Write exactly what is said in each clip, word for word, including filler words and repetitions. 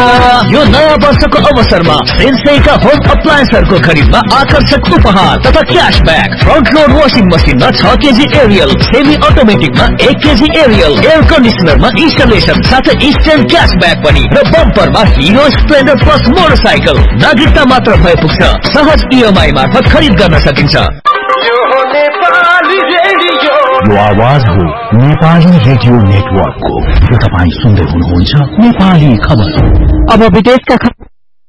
यो नयाँ वर्षको अवसरमा सेन्सेका होम अप्लायन्सहरूको खरिदमा आकर्षक उपहार तथा क्याशब्याक। फ्रन्ट लोड वाशिङ मसिनमा छ केजी एरियल, सेमी अटोमेटिकमा एक केजी एरियल, एयर कन्डिसनरमा इन्स्टलेसन साथै इन्स्टेन्ट क्याशब्याक पनि र बम्परमा हिरो स्प्लेन्डर प्लस मोटरसाइकल। नागरिकता मात्र भए पुग्छ, सहज इएमआई मार्फत खरिद गर्न सकिन्छ। यो आवाज हो नेपाली रेडियो नेटवर्कको। यो तपाईँ सुन्दै हुनुहुन्छ नेपाली खबर। अब विदेशका खबर।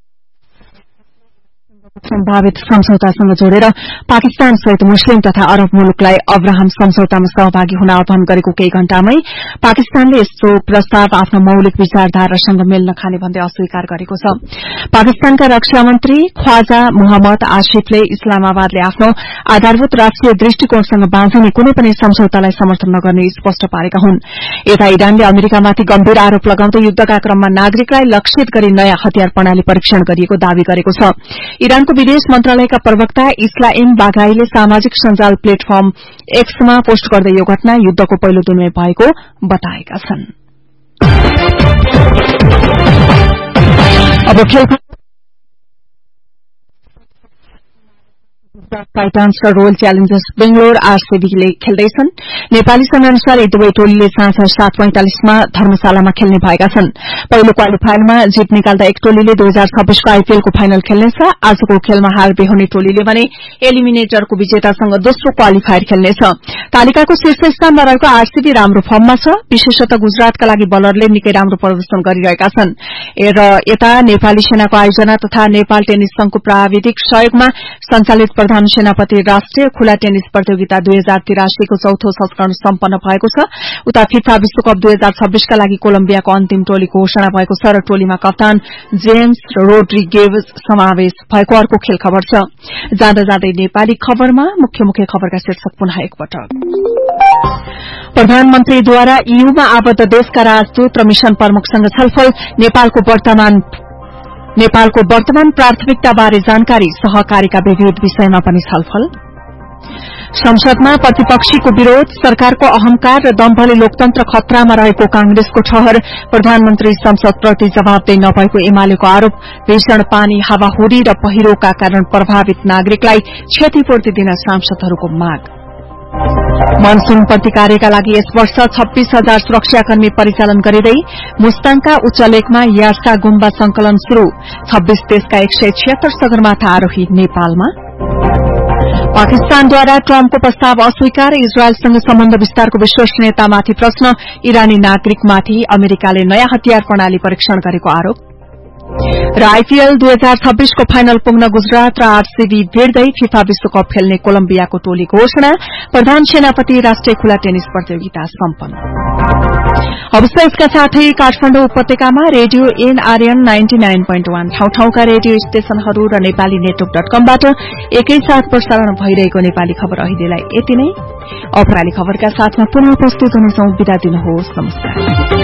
सम्भावित सम्झौतासँग जोडेर पाकिस्तान सहित मुस्लिम तथा अरब मुलुकलाई अब्राहम सम्झौतामा सहभागी हुन आह्वान गरेको केही घण्टामै पाकिस्तानले यस्तो प्रस्ताव आफ्नो मौलिक विचारधारासँग मेल नखाने भन्दै अस्वीकार गरेको छ। पाकिस्तानका रक्षा मन्त्री ख्वाजा मोहम्मद आशिफले इस्लामाबादले आफ्नो आधारभूत राष्ट्रिय दृष्टिकोणसँग बाँधिने कुनै पनि सम्झौतालाई समर्थन नगर्ने स्पष्ट पारेका हुन्। यता इरानले अमेरिकामाथि गम्भीर आरोप लगाउँदै युद्धका क्रममा नागरिकलाई लक्षित गरी नयाँ हतियार प्रणाली परीक्षण गरिएको दावी गरेको छ। इरानको विदेश मन्त्रालयका प्रवक्ता इस्लाइम बाघाईले सामाजिक सञ्जाल प्लेटफर्म एक्समा पोस्ट गर्दै यो घटना युद्धको पहिलो दिनमै भएको बताएका छन्। अब खेल टाइटन्स र रोयल च्यालेन्जर्स बेंगलोर आरसीबीले खेल्दैछन्। नेपाली समयअनुसार यी दुवै टोलीले साँझ सात पैंतालिसमा धर्मशालामा खेल्ने भएका छन्। पहिलो क्वालिफायरमा जित निकाल्दा एक टोलीले दुई हजार छब्बीसको आईपीएलको फाइनल खेल्नेछ। आजको खेलमा हार बेहोर्ने टोलीले भने एलिमिनेटरको विजेतासँग दोस्रो क्वालिफायर खेल्नेछ। तालिकाको शीर्ष स्थानमा रहेको आरसीबी राम्रो फर्ममा छ। विशेषतः गुजरातका लागि बलरले निकै राम्रो प्रदर्शन गरिरहेका छन् र यता नेपाली सेनाको आयोजना तथा नेपाल टेनिस संघको प्राविधिक सहयोगमा सञ्चालित प्रधान सेनापति राष्ट्रिय खुला टेनिस प्रतियोगिता दुई हजार तिरासीको चौथो संस्करण सम्पन्न भएको छ। उता फिफा विश्वकप दुई हजार छब्बीसका लागि कोलम्बियाको अन्तिम टोली घोषणा भएको छ र टोलीमा कप्तान जेम्स रोड्रिगेज समावेश भएको अर्को खेल खबर छ। जाँदा जाँदै नेपाली खबरमा मुख्य मुख्य खबरका शीर्षक पुनः एकपटक। प्रधानमन्त्रीद्वारा ईयूमा आबद्ध देशका राजदूत र मिशन प्रमुखसँग छलफल। नेपालको वर्तमान नेपालको वर्तमान प्राथमिकताबारे जानकारी। सहकारीका विविध विषयमा पनि छलफल। संसदमा प्रतिपक्षीको विरोध। सरकारको अहंकार र दम्भले लोकतन्त्र खतरामा रहेको कांग्रेसको ठहर। प्रधानमन्त्री संसदप्रति जवाबदेही नभएको एमालेको आरोप। भीषण पानी, हावाहुरी र पहिरोका कारण प्रभावित नागरिकलाई क्षतिपूर्ति दिन सांसदहरूको माग। मनसून प्रतिकार्यका लागि यस वर्ष छब्बीस हजार सुरक्षाकर्मी परिचालन गरिँदै मुस्ताङका उच्च लेकमा यास्का गुम्बा संकलन शुरू। छब्बीस देशका एक सय छिहत्तर सगरमाथा आरोही नेपालमा। पाकिस्तानद्वारा ट्रम्पको प्रस्ताव अस्वीकार। इजरायलसँग सम्बन्ध विस्तारको विश्वसनीयतामाथि प्रश्न। इरानी नागरिकमाथि अमेरिकाले नयाँ हतियार प्रणाली परीक्षण गरेको आरोप। र आईपीएल दुई हजार छब्बीसको फाइनल पुग्न गुजरात र आरसीबी भिड्दै फिफा विश्वकप खेल्ने कोलम्बियाको टोली घोषणा। प्रधान सेनापति राष्ट्रिय खुला टेनिस प्रतियोगिता सम्पन्न। अवश्य यसका साथै काठमाडौँ उपत्यकामा radio NRN ninety nine point one ठाउँ ठाउँका रेडियो स्टेशनहरू र नेपाली नेटवर्क डट कमबाट एकैसाथ प्रसारण भइरहेको नेपाली खबर अहिलेलाई यति नै। अपराली खबरका साथमा पुनः उपस्थित हुनेछौं। बिदा दिनुहोस्। नमस्कार।